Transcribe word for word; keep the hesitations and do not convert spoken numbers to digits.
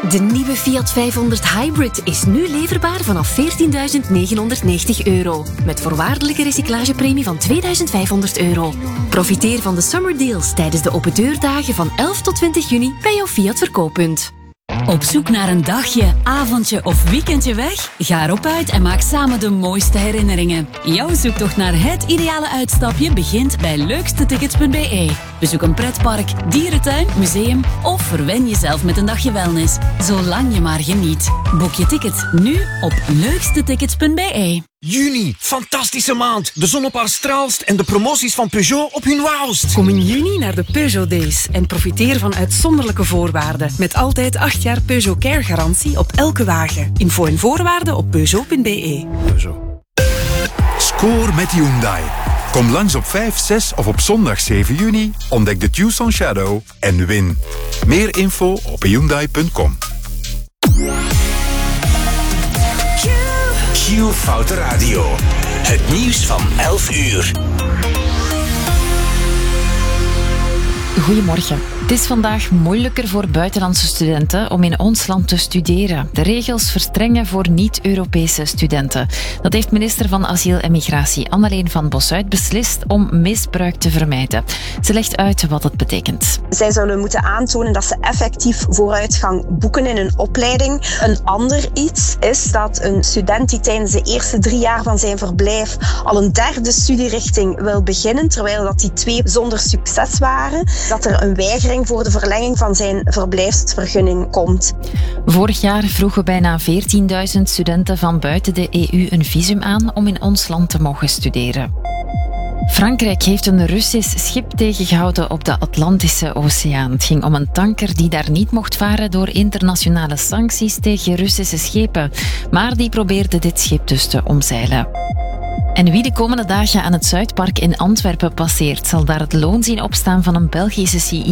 De nieuwe Fiat vijfhonderd Hybrid is nu leverbaar vanaf veertienduizend negenhonderdnegentig euro. Met voorwaardelijke recyclagepremie van tweeduizend vijfhonderd euro. Profiteer van de summer deals tijdens de open deurdagen van elf tot twintig juni bij jouw Fiat verkooppunt. Op zoek naar een dagje, avondje of weekendje weg? Ga erop uit en maak samen de mooiste herinneringen. Jouw zoektocht naar het ideale uitstapje begint bij leukstetickets punt b e. Bezoek een pretpark, dierentuin, museum of verwen jezelf met een dagje wellness. Zolang je maar geniet. Boek je ticket nu op leukstetickets punt b e. Juni, fantastische maand. De zon op haar straalst en de promoties van Peugeot op hun wauwst. Kom in juni naar de Peugeot Days en profiteer van uitzonderlijke voorwaarden. Met altijd acht jaar Peugeot Care garantie op elke wagen. Info en voorwaarden op peugeot punt b e. Peugeot. Score met Hyundai. Kom langs op vijf, zes of op zondag zeven juni. Ontdek de Tucson Shadow en win. Meer info op hyundai punt com. Q Foute Radio. Het nieuws van elf uur. Goedemorgen. Het is vandaag moeilijker voor buitenlandse studenten om in ons land te studeren. De regels verstrengen voor niet-Europese studenten. Dat heeft minister van Asiel en Migratie Anneleen van Bosuit beslist om misbruik te vermijden. Ze legt uit wat het betekent. Zij zullen moeten aantonen dat ze effectief vooruitgang boeken in hun opleiding. Een ander iets is dat een student die tijdens de eerste drie jaar van zijn verblijf al een derde studierichting wil beginnen, terwijl dat die twee zonder succes waren, dat er een weigering voor de verlenging van zijn verblijfsvergunning komt. Vorig jaar vroegen bijna veertienduizend studenten van buiten de E U een visum aan om in ons land te mogen studeren. Frankrijk heeft een Russisch schip tegengehouden op de Atlantische Oceaan. Het ging om een tanker die daar niet mocht varen door internationale sancties tegen Russische schepen. Maar die probeerde dit schip dus te omzeilen. En wie de komende dagen aan het Zuidpark in Antwerpen passeert, zal daar het loon zien opstaan van een Belgische C E O.